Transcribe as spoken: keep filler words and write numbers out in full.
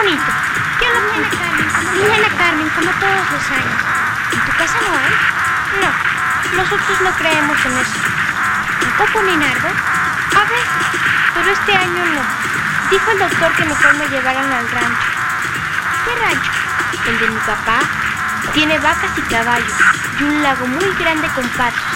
bonito. ¿Quién lo tiene, Carmen? Dile a la Carmen, como todos los años. ¿En tu casa no hay? No, nosotros no creemos en eso. ¿Tampoco ni Nardo? A ver, pero este año no. Dijo el doctor que mejor me llevaran al rancho. ¿Qué rancho? El de mi papá. Tiene vacas y caballos y un lago muy grande con patos.